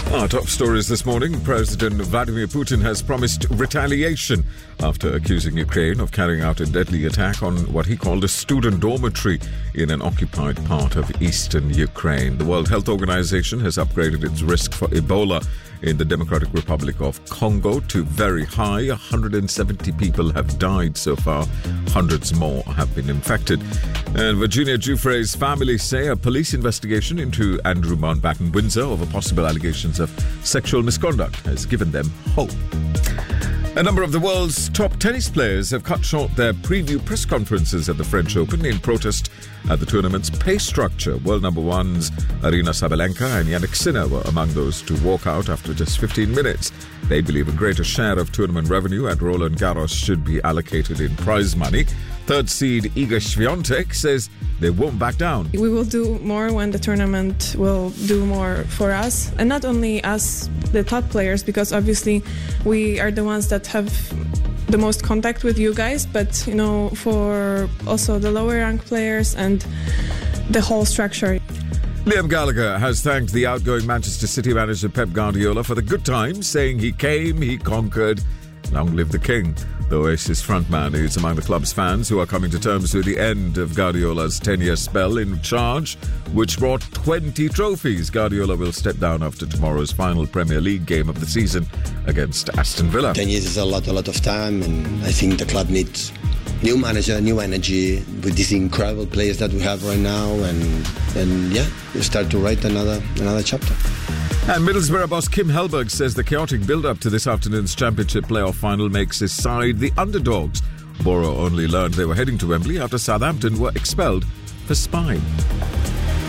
Our top stories this morning. President Vladimir Putin has promised retaliation after accusing Ukraine of carrying out a deadly attack on what he called a student dormitory in an occupied part of eastern Ukraine. The World Health Organization has upgraded its risk for Ebola in the Democratic Republic of Congo to very high. 170 people have died so far. Hundreds more have been infected. And Virginia Giuffre's family say a police investigation into Andrew Mountbatten Windsor over possible allegations of sexual misconduct has given them hope. A number of the world's top tennis players have cut short their preview press conferences at the French Open in protest at the tournament's pay structure. World number ones Aryna Sabalenka and Jannik Sinner were among those to walk out after just 15 minutes. They believe a greater share of tournament revenue at Roland Garros should be allocated in prize money. Third seed Iga Swiatek says they won't back down. We will do more when the tournament will do more for us. And not only us, the top players, because obviously we are the ones that have the most contact with you guys, but, you know, for also the lower ranked players and the whole structure. Liam Gallagher has thanked the outgoing Manchester City manager Pep Guardiola for the good times, saying he came, he conquered. Long live the king. The Oasis frontman is among the club's fans who are coming to terms with the end of Guardiola's 10-year spell in charge, which brought 20 trophies. Guardiola will step down after tomorrow's final Premier League game of the season against Aston Villa. 10 years is a lot of time, and I think the club needs new manager, new energy with these incredible players that we have right now, and yeah, we start to write another chapter. And Middlesbrough boss Kim Hellberg says the chaotic build-up to this afternoon's Championship playoff final makes his side the underdogs. Borough only learned they were heading to Wembley after Southampton were expelled for spying.